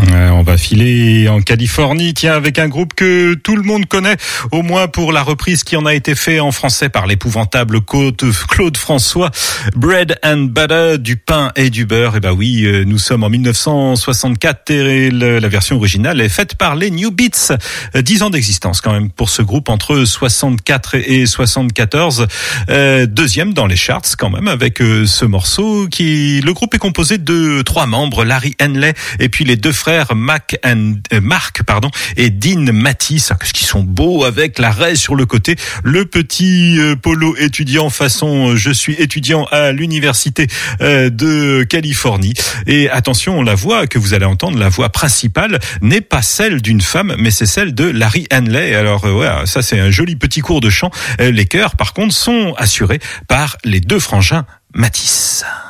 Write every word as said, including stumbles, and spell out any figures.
Ouais, on va filer en Californie, tiens, avec un groupe que tout le monde connaît, au moins pour la reprise qui en a été fait en français par l'épouvantable Claude François. Bread and butter, du pain et du beurre. Et ben oui, nous sommes en dix-neuf cent soixante-quatre et la version originale est faite par les New Beats. Dix ans d'existence quand même pour ce groupe entre soixante-quatre et soixante-quatorze. Euh, deuxième dans les charts quand même avec euh, ce morceau qui, le groupe est composé de trois membres, Larry Henley et puis les deux frères Mac and, euh, Mark pardon, et Dean Matisse, qui sont beaux avec la raie sur le côté, le petit euh, polo étudiant façon euh, je suis étudiant à l'université euh, de Californie. Et attention, la voix que vous allez entendre, la voix principale n'est pas celle d'une femme, mais c'est celle de Larry Henley. Alors euh, ouais, ça c'est un joli petit cours de chant. Euh, les chœurs par contre sont assurés par les deux frangins Matisse.